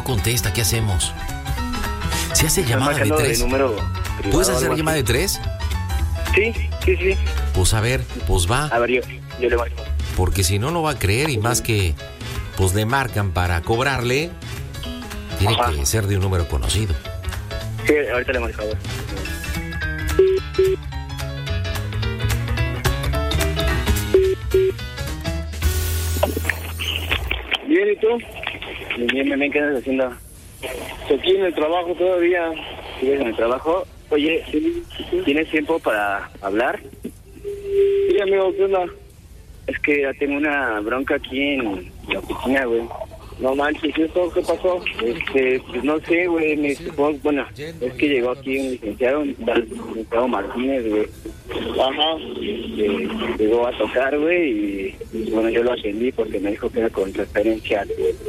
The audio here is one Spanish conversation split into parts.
contesta, ¿qué hacemos? ¿Se hace llamada de 3? ¿Puedes hacer llamada de 3? Sí. Pues a ver, pues va. A ver, yo le marco. Porque si no, no va a creer, y más que pues le marcan para cobrarle, tiene que ser de un número conocido. Sí, ahorita le marco, a ver. Bien, ¿y tú? Bien, ¿qué andas haciendo? Aquí en el trabajo todavía. ¿Sigues en el trabajo? Oye, ¿tienes tiempo para hablar? Sí, amigo, ¿qué onda? Es que ya tengo una bronca aquí en la oficina, güey. No manches, ¿eso qué pasó? Pues no sé, güey, bueno, es que llegó aquí un licenciado Martínez, güey. Ajá. Llegó a tocar, güey, y bueno, yo lo atendí porque me dijo que era con referencia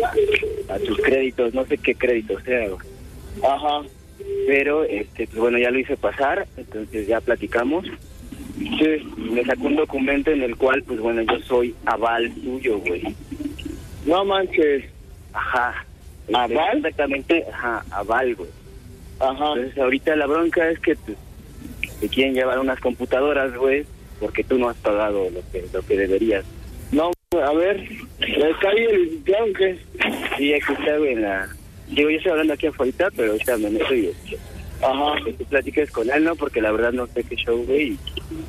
a tus créditos, no sé qué créditos sea, güey. Ajá. Pero, pues bueno, ya lo hice pasar, entonces ya platicamos. Sí, me sacó un documento en el cual, pues bueno, yo soy aval tuyo, güey. No manches. Ajá. ¿Aval? Exactamente, aval, güey. Ajá. Entonces ahorita la bronca es que pues, te quieren llevar unas computadoras, güey, porque tú no has pagado lo que deberías. No, a ver, ¿le cae el licenciado o qué? Sí, aquí está, güey, Digo, yo estoy hablando aquí afuera, pero ahorita me meto y... Ajá. Que tú platiques con él, ¿no? Porque la verdad no sé qué show, güey.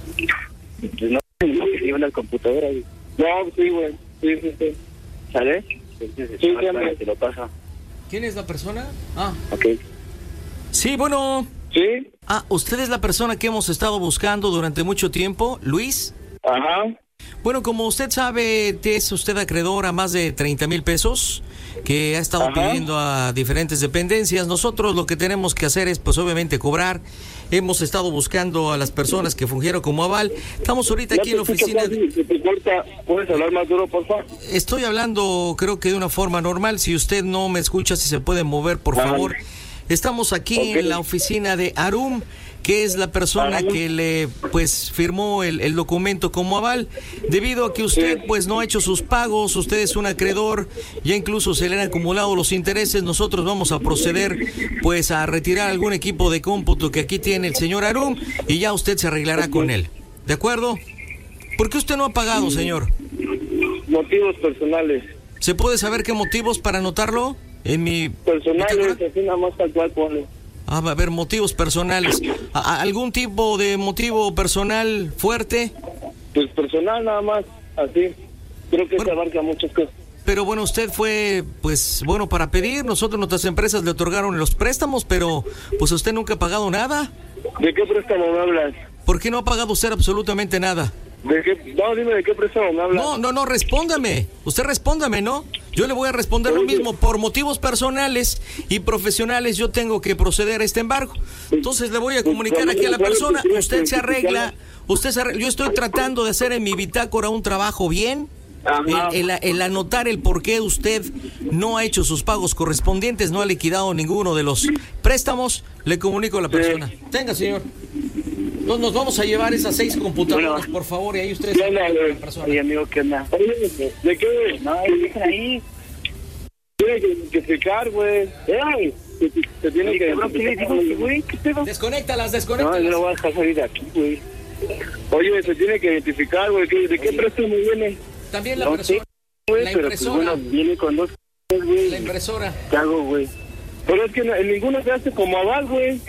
Pues no, que se llevan las computadoras, güey. No, sí, güey. Sí. ¿Sale? Entonces, sí, te lo pasa. ¿Quién es la persona? Ok. Sí, bueno. ¿Sí? ¿Usted es la persona que hemos estado buscando durante mucho tiempo, Luis? Ajá. Bueno, como usted sabe, es usted acreedor a más de 30,000 pesos que ha estado pidiendo a diferentes dependencias. Nosotros lo que tenemos que hacer es, pues obviamente, cobrar. Hemos estado buscando a las personas que fungieron como aval. Estamos ahorita aquí en la oficina. ¿Puedes hablar más duro, por favor? Estoy hablando, creo que de una forma normal. Si usted no me escucha, si se puede mover, por favor. Estamos aquí en la oficina de Arum, que es la persona que le pues firmó el documento como aval. Debido a que usted pues no ha hecho sus pagos, usted es un acreedor, ya incluso se le han acumulado los intereses, nosotros vamos a proceder pues a retirar algún equipo de cómputo que aquí tiene el señor Arum y ya usted se arreglará con él. ¿De acuerdo? ¿Por qué usted no ha pagado, señor? Motivos personales. ¿Se puede saber qué motivos para anotarlo? En mi... Personales, así nada más tal cual pone. A ver, motivos personales. ¿Algún tipo de motivo personal fuerte? Pues personal nada más, así. Creo que se abarca muchas cosas. Pero bueno, usted fue, pues, bueno para pedir. Nosotros, nuestras empresas le otorgaron los préstamos, pero pues usted nunca ha pagado nada. ¿De qué préstamo me hablas? ¿Por qué no ha pagado usted absolutamente nada? ¿De qué? No, dime de qué préstamo me hablas. No, respóndame. Usted respóndame, ¿no? Yo le voy a responder lo mismo. Por motivos personales y profesionales yo tengo que proceder a este embargo. Entonces le voy a comunicar aquí a la persona. Usted se arregla. Yo estoy tratando de hacer en mi bitácora un trabajo bien. El anotar el por qué usted no ha hecho sus pagos correspondientes, no ha liquidado ninguno de los préstamos, le comunico a la persona. Tenga, señor. Nos vamos a llevar esas 6 computadoras, por favor, y ahí ustedes... Oye, amigo, ¿qué onda? ¿De qué? No, dejen ahí. Tiene que identificar, güey. Se tiene que identificar, güey. ¿Qué pedo? Desconéctalas. No, yo no voy a dejar salir de aquí, güey. Oye, se tiene que identificar, güey. ¿De qué préstamo viene? También la persona. La impresora. Pues, bueno, viene con 2, güey. La impresora. ¿Qué hago, güey? Pero es que en ninguno se hace como aval, güey.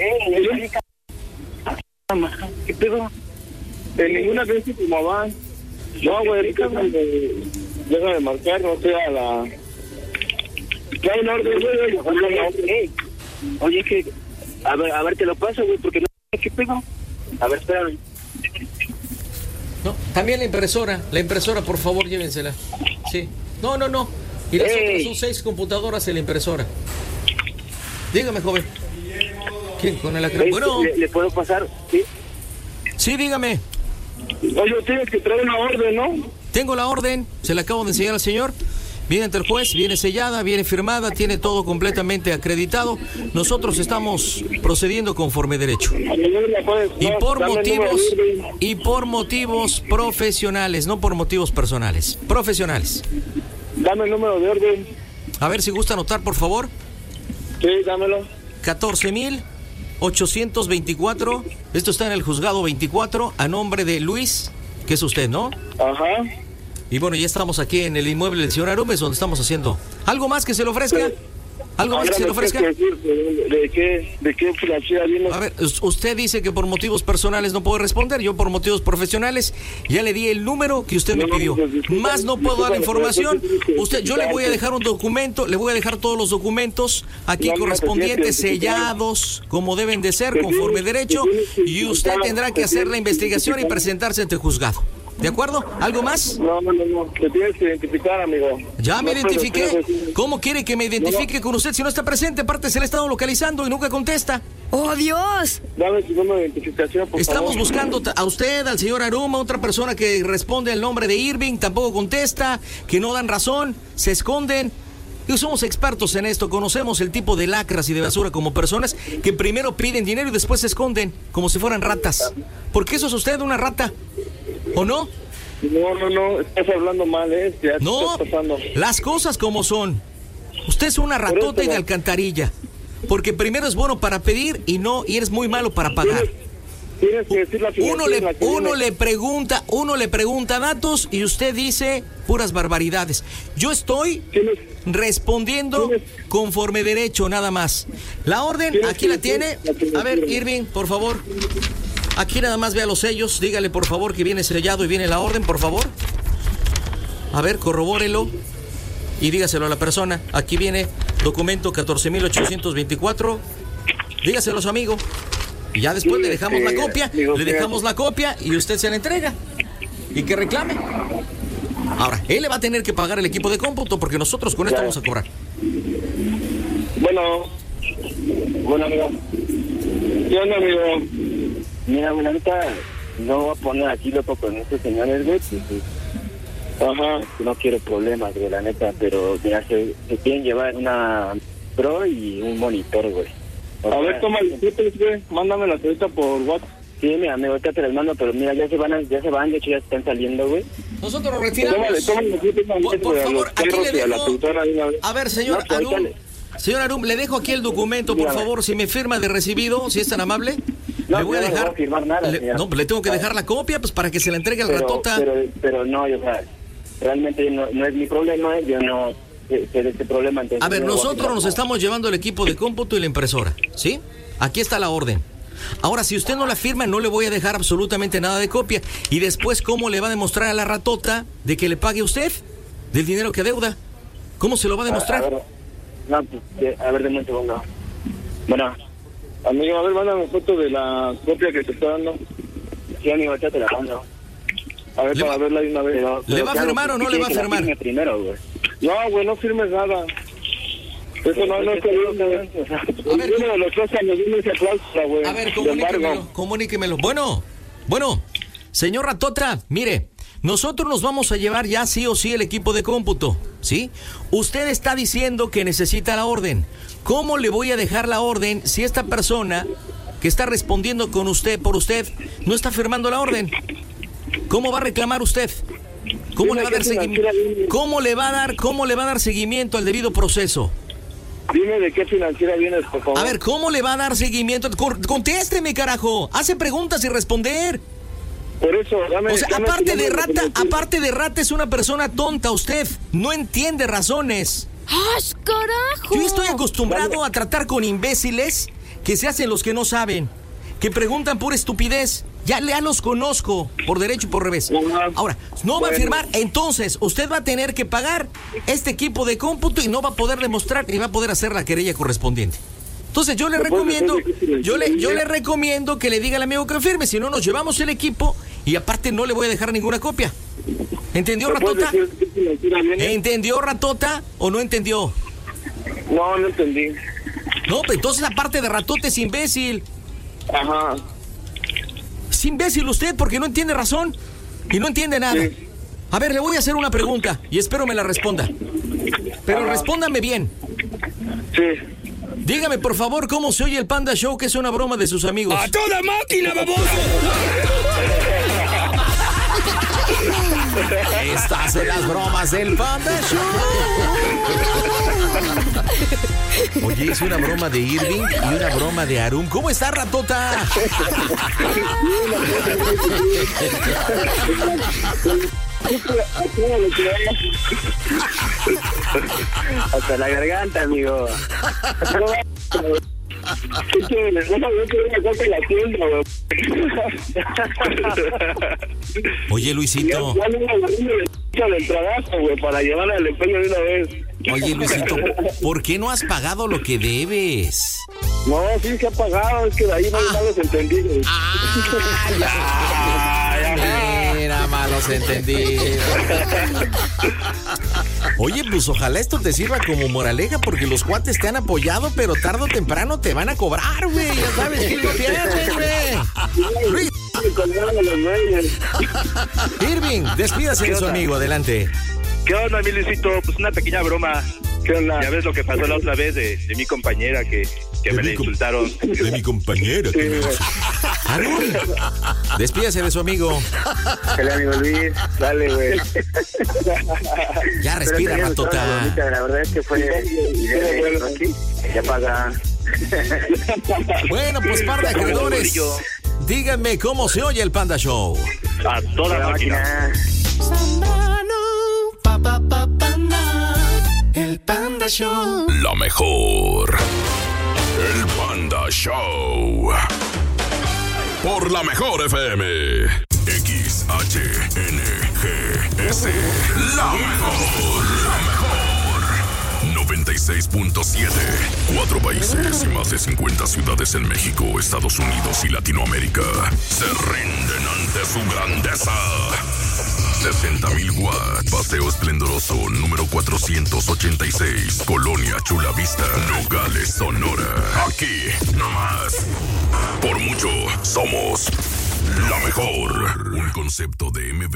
¿Qué pedo? En ninguna se hace como aval. No, güey, déjame marcar, no sé, a la... Trae un orden, güey. Oye, que... A ver, te lo paso, güey, porque no sé qué pedo. A ver, espérame. No, también la impresora, por favor, llévensela. Sí. No. Y las otras son 6 computadoras en la impresora. Dígame, joven. ¿Quién? Con el acreedor. Bueno. ¿Le puedo pasar? Sí. Sí, dígame. Oye, tienes que traer una orden, ¿no? Tengo la orden, se la acabo de enseñar al señor. Viene ante el juez, viene sellada, viene firmada, tiene todo completamente acreditado. Nosotros estamos procediendo conforme derecho. Y por motivos profesionales, no por motivos personales. Profesionales. Dame el número de orden. A ver si gusta anotar, por favor. Sí, dámelo. 14,824. Esto está en el juzgado 24 a nombre de Luis, que es usted, ¿no? Ajá. Y bueno, ya estamos aquí en el inmueble del señor Arum, es donde estamos haciendo. ¿Algo más que se le ofrezca? ¿Algo más que se le ofrezca? ¿De qué financiera viene? A ver, usted dice que por motivos personales no puede responder. Yo por motivos profesionales ya le di el número que usted me pidió. Más no puedo dar información. Yo le voy a dejar un documento, le voy a dejar todos los documentos aquí correspondientes, sellados, como deben de ser, conforme derecho, y usted tendrá que hacer la investigación y presentarse ante el juzgado. ¿De acuerdo? ¿Algo más? No. Te tienes que identificar, amigo. Ya me identifiqué. ¿Cómo quiere que me identifique con usted si no está presente? Aparte se le ha estado localizando y nunca contesta. ¡Oh, Dios! Dame tu número de identificación, por Estamos favor. buscando a usted, al señor Arum, a otra persona que responde al nombre de Irving, tampoco contesta, que no dan razón, se esconden. Y somos expertos en esto, conocemos el tipo de lacras y de basura como personas que primero piden dinero y después se esconden, como si fueran ratas. ¿Por qué eso es usted una rata? ¿O no? No, estás hablando mal, ya no, estás pasando. Las cosas como son. Usted es una ratota y de alcantarilla. Porque primero es bueno para pedir y eres muy malo para pagar. Tienes que decir la uno le pregunta datos y usted dice puras barbaridades. Yo estoy respondiendo conforme derecho, nada más. La orden, aquí la tiene. A ver, Irving, por favor. Aquí nada más vea los sellos, dígale por favor que viene sellado y viene la orden, por favor. A ver, corrobórelo y dígaselo a la persona. Aquí viene documento 14,824. Dígaselo a su amigo. Y ya después le dejamos la copia, y usted se la entrega. Y que reclame. Ahora, él le va a tener que pagar el equipo de cómputo porque nosotros con esto vamos a cobrar. Bueno, amigo. ¿Qué onda, amigo? Mira, ahorita no voy a poner aquí loco con estos señores, güey. Ajá. No quiero problemas, güey, la neta, pero mira, se quieren llevar una Pro y un monitor, güey. A ver, toma el tips, güey. Mándamelas ahorita por WhatsApp. Sí, mira, amigo, ahorita te las mando, pero mira, ya se van, de hecho ya están saliendo, güey. Nosotros lo retiramos. Por favor, aquí le dejo. A ver, señor Arum. Señor Arum, le dejo aquí el documento, por favor, si me firma de recibido, si es tan amable. No, le voy a dejar. No voy a firmar nada, le tengo que dejar la copia, pues para que se la entregue al ratota. Pero no, o sea, realmente no es mi problema, yo no sé de este problema. Entonces a ver, nosotros nos estamos llevando el equipo de cómputo y la impresora, ¿sí? Aquí está la orden. Ahora, si usted no la firma, no le voy a dejar absolutamente nada de copia. Y después, ¿cómo le va a demostrar a la ratota de que le pague usted del dinero que adeuda? ¿Cómo se lo va a demostrar? A ver, de momento, venga. Bueno, amigo, a ver, mándame foto de la copia que te está dando. Sí, amigo, ya te la mando. A ver, para verla de una vez. ¿Le va a firmar o no le va a firmar? Primero, güey. No, güey, no firmes nada. Eso no es bien. A ver, uno de los 2 años viene esa cláusula, güey. A ver, comuníquemelo. Bueno, señor Ratota, mire, nosotros nos vamos a llevar ya sí o sí el equipo de cómputo, ¿sí? Usted está diciendo que necesita la orden. ¿Cómo le voy a dejar la orden si esta persona que está respondiendo con usted, por usted, no está firmando la orden? ¿Cómo va a reclamar usted? ¿Cómo le va a dar seguimiento? ¿Cómo le va a dar seguimiento al debido proceso? Dime de qué financiera vienes, por favor. A ver, ¿cómo le va a dar seguimiento? Contésteme, carajo. Hace preguntas y responder. Por eso, o sea, aparte de rata, es una persona tonta usted. No entiende razones. ¡Ah, carajo! Yo estoy acostumbrado a tratar con imbéciles que se hacen los que no saben, que preguntan por estupidez. Ya los conozco, por derecho y por revés. Ahora, no va a firmar, entonces usted va a tener que pagar este equipo de cómputo y no va a poder demostrar ni va a poder hacer la querella correspondiente. Entonces yo le recomiendo que le diga al amigo que firme, si no nos llevamos el equipo y aparte no le voy a dejar ninguna copia. ¿Entendió, ratota? ¿Entendió, ratota, o no entendió? No entendí. No, pues entonces aparte de ratota es imbécil. Ajá. Es imbécil usted porque no entiende razón y no entiende nada. Sí. A ver, le voy a hacer una pregunta y espero me la responda. Pero respóndame bien. Sí. Dígame, por favor, cómo se oye el Panda Show, que es una broma de sus amigos. ¡A toda máquina, baboso! Estas son las bromas del Panda Show. Oye, hice una broma de Irving y una broma de Arum. ¿Cómo está, ratota? Hasta la garganta, amigo. Oye, Luisito. Del trabajo, güey, para llevarle al empeño de una vez. Oye, Luisito, ¿por qué no has pagado lo que debes? No, sí se ha pagado, es que de ahí no hay malos entendidos. Mira, malos entendidos. Oye, pues ojalá esto te sirva como moraleja, porque los cuates te han apoyado, pero tarde o temprano te van a cobrar, güey. Ya sabes que no pierdes, güey. Irving, despídase de su amigo, adelante. ¿Qué onda, mi Luisito? Pues una pequeña broma. ¿Qué onda? Ya ves lo que pasó la otra vez de mi compañera que me la insultaron. De mi compañera. Arum, despídase de su amigo. El amigo Luis, dale, güey. Ya respira, ratota. La verdad es que fue aquí. Ya paga. Bueno, pues par de acreedores, díganme cómo se oye el Panda Show. A toda máquina. Panda, el Panda Show. La mejor. El Panda Show. Por la mejor FM. XHNGS. La mejor. 96.7. 4 países y más de 50 ciudades en México, Estados Unidos y Latinoamérica se rinden ante su grandeza. 60,000 watts. Paseo Esplendoroso, número 486. Colonia Chula Vista, Nogales, Sonora. Aquí, nomás. Por mucho, somos la mejor. Un concepto de MB